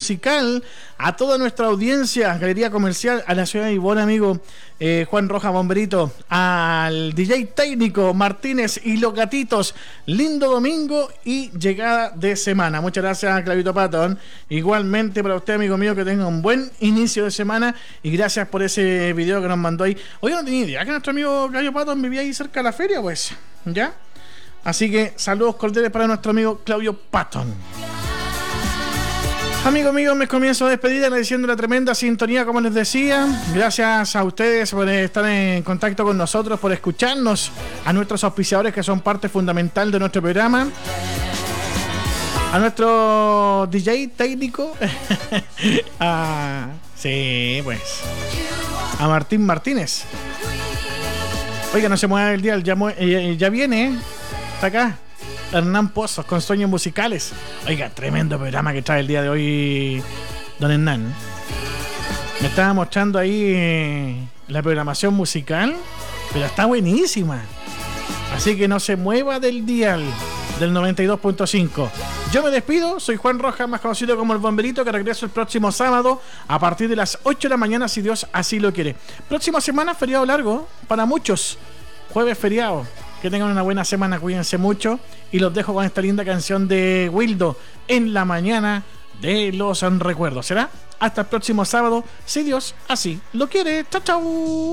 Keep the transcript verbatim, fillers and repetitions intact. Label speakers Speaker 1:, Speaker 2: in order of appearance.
Speaker 1: musical a toda nuestra audiencia, Galería Comercial, a la ciudad de Ibón, amigo eh, Juan Rojas Bomberito, al D J técnico Martínez y los gatitos. Lindo domingo y llegada de semana. Muchas gracias, Clavito Patton. Igualmente para usted, amigo mío, que tenga un buen inicio de semana y gracias por ese video que nos mandó ahí. Hoy no tenía idea que nuestro amigo Clavito Patton vivía ahí cerca de la feria, pues, ¿ya? Así que saludos cordiales para nuestro amigo Claudio Patton. Amigos míos, me comienzo a despedir agradeciendo la tremenda sintonía, como les decía. Gracias a ustedes por estar en contacto con nosotros, por escucharnos, a nuestros auspiciadores que son parte fundamental de nuestro programa, a nuestro D J técnico, a, sí, pues, a Martín Martínez. Oiga, no se mueva el día, ya, ya, ya viene, ¿eh? Está acá Hernán Pozos con Sueños Musicales. Oiga, tremendo programa que trae el día de hoy don Hernán. Me estaba mostrando ahí eh, la programación musical, pero está buenísima. Así que no se mueva del dial del noventa y dos punto cinco. Yo me despido, soy Juan Rojas, más conocido como el Bomberito, que regreso el próximo sábado a partir de las ocho de la mañana, si Dios así lo quiere. Próxima semana, feriado largo para muchos. Jueves feriado. Que tengan una buena semana, cuídense mucho. Y los dejo con esta linda canción de Wildo, En la Mañana de los Recuerdos. ¿Será? Hasta el próximo sábado, si Dios así lo quiere. Chao, chao.